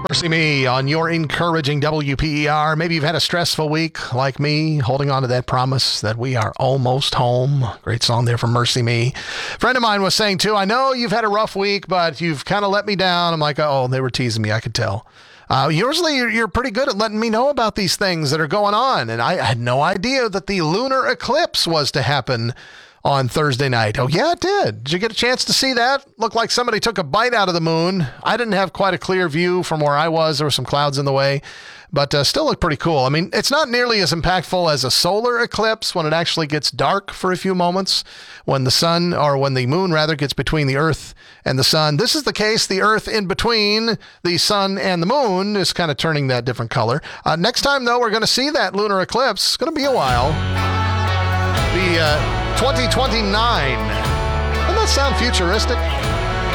Mercy Me on your encouraging WPER. Maybe you've had a stressful week like me, holding on to that promise that we are almost home. Great song there from Mercy Me. Friend of mine was saying, too, I know you've had a rough week, but you've kind of let me down. I'm like, oh, they were teasing me. I could tell. Usually you're pretty good at letting me know about these things that are going on. And I had no idea that the lunar eclipse was to happen on Thursday night. Oh, yeah, it did. Did you get a chance to see that? Looked like somebody took a bite out of the moon. I didn't have quite a clear view from where I was. There were some clouds in the way, but still looked pretty cool. I mean, it's not nearly as impactful as a solar eclipse when it actually gets dark for a few moments, when the sun, or when the moon rather, gets between the earth and the sun. This is the case. The earth in between the sun and the moon is kind of turning that different color. Next time, though, we're going to see that lunar eclipse. It's going to be a while. 2029. Doesn't that sound futuristic?